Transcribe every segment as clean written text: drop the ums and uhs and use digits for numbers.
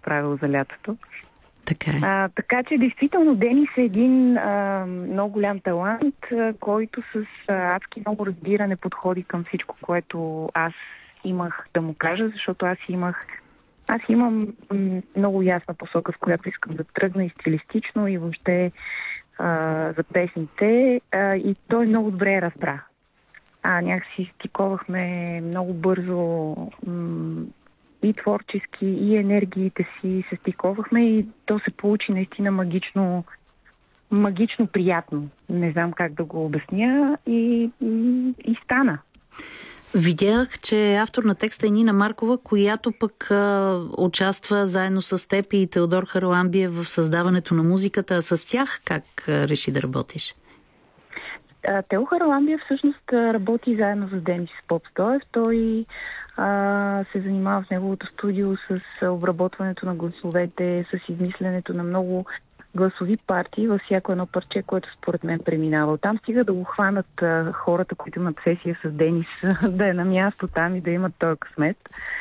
направил за лятото. Така е. Така че, действително, Денис е един много голям талант, който с адски много разбиране подходи към всичко, което аз имах да му кажа, защото аз имам много ясна посока, в която искам да тръгна и стилистично, и въобще за песните, и той много добре разбра. Някакси стиковахме много бързо и творчески, и енергиите си се стиковахме и то се получи наистина магично приятно. Не знам как да го обясня и стана. Видях, че автор на текста е Нина Маркова, която пък участва заедно с теб и Теодор Хараламбиев в създаването на музиката. А с тях как реши да работиш? Тео Хараламбиев всъщност работи заедно с Денис Попстоев. Той се занимава в неговото студио с обработването на гласовете, с измисленето на много гласови партии във всяко едно парче, което според мен преминава. Там стига да го хванат хората, които имат сесия с Денис, да е на място там и да имат този късмет.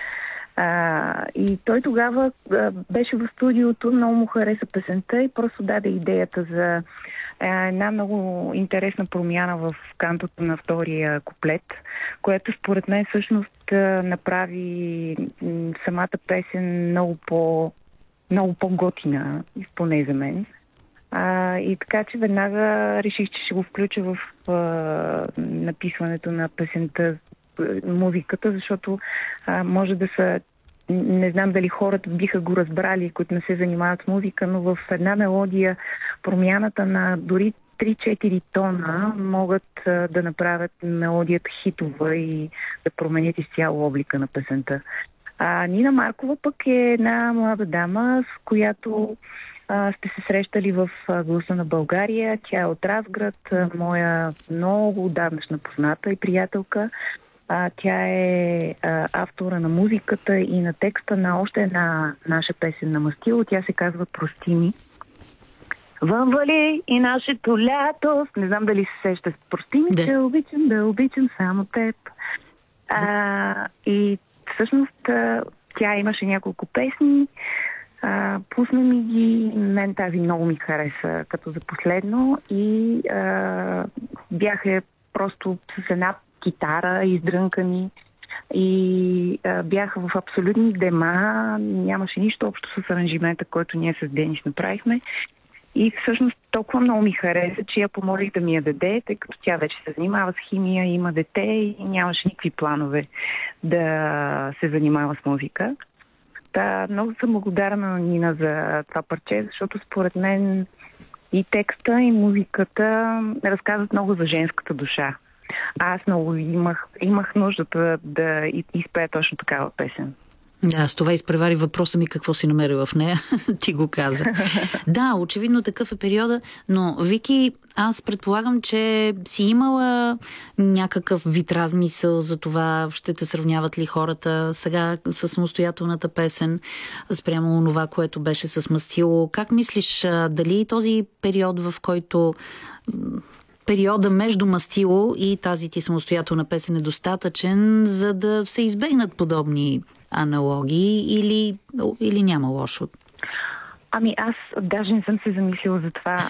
И той тогава беше в студиото, много му хареса песента и просто даде идеята за една много интересна промяна в кантото на втория куплет, което според мен всъщност направи самата песен много по-готина, поне за мен. И така, че веднага реших, че ще го включа в написването на песента, музиката, защото може да са... Не знам дали хората биха го разбрали, които не се занимават с музика, но в една мелодия промяната на дори 3-4 тона могат да направят мелодията хитова и да променят изцяло облика на песента. Нина Маркова пък е една млада дама, с която сте се срещали в Гласа на България. Тя е от Разград, моя много отдавнашна позната и приятелка. Тя е автора на музиката и на текста на още една наша песен на Мастило. Тя се казва "Прости ми". Вън вали и нашето лято. Не знам дали се сеща. Прости ми, да обичам само теб. И всъщност тя имаше няколко песни. Пусна ми ги. Мен тази много ми хареса като за последно. И бяха просто с една китара, издрънкани, и бяха в абсолютни дема, нямаше нищо общо с аранжимента, който ние с Денис направихме. И всъщност толкова много ми хареса, че я помолих да ми я даде, тъй като тя вече се занимава с химия, има дете и нямаше никакви планове да се занимава с музика. Много съм благодарна на Нина за това парче, защото според мен и текста, и музиката разказват много за женската душа. Аз много имах нуждата да изпея точно такава песен. Да, с това изпревари въпроса ми какво си намерила в нея. Ти го каза. Да, очевидно такъв е периода, но Вики, аз предполагам, че си имала някакъв вид размисъл за това, ще те сравняват ли хората сега с самостоятелната песен спрямо онова, което беше с Мастило. Как мислиш, дали този период, в който периода между Мастило и тази ти самостоятелна песен е достатъчен, за да се избегнат подобни аналогии или няма лошо? Аз даже не съм се замислила за това.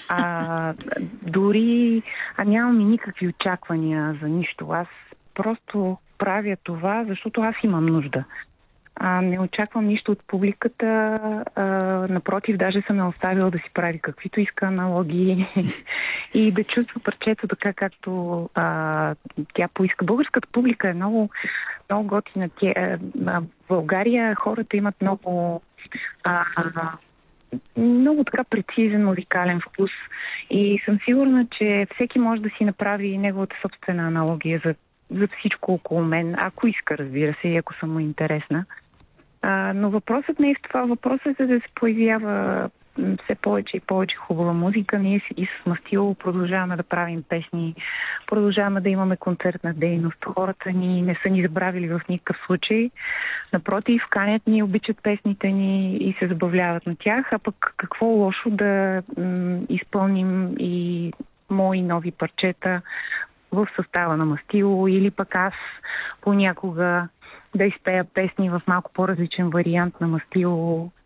Дори нямам и никакви очаквания за нищо. Аз просто правя това, защото аз имам нужда. Не очаквам нищо от публиката. Напротив, даже съм я оставила да си прави каквито иска аналогии и да чувства парчето така, както тя поиска. Българската публика е много, много готина. В България хората имат много така прецизен музикален вкус и съм сигурна, че всеки може да си направи неговата собствена аналогия за всичко около мен, ако иска, разбира се, и ако съм му интересна. Но въпросът не е в това. Въпросът е да се появява все повече и повече хубава музика. Ние и с Мастило продължаваме да правим песни, продължаваме да имаме концертна дейност. Хората ни не са ни забравили в никакъв случай. Напротив, канят ни, обичат песните ни и се забавляват на тях. А пък какво лошо да изпълним и мои нови парчета в състава на Мастило, или пък аз понякога да изпея песни в малко по-различен вариант на Мастило.